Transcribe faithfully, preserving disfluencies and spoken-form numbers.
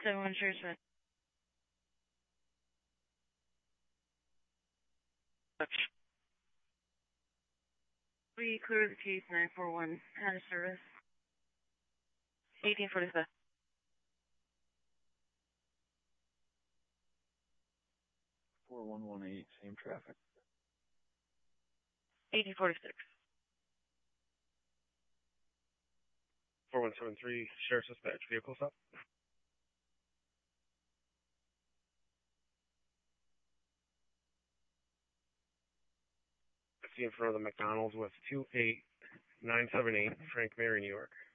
seven one Sheriff's Dispatch. We clear the case nine four one. Out of service. eighteen forty-five. four one one eight, same traffic. eighteen forty-six. four one seven three, Sheriff's Dispatch, vehicle stop. I see in front of the McDonald's with two eight nine seven eight, Frank Mary, New York.